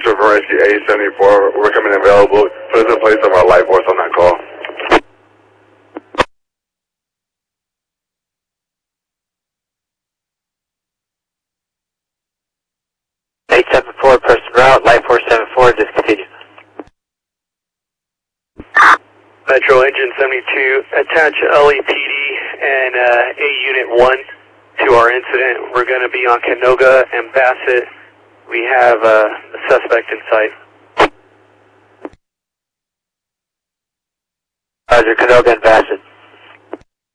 Metro Varency A74, we're coming available. Put us in place of our light force on that call. Person route, light force 74, discontinue. Metro Engine 72, attach LEPD and A Unit 1 to our incident. We're going to be on Canoga and Bassett. We have a suspect in sight. Roger, Canoga and Bassett.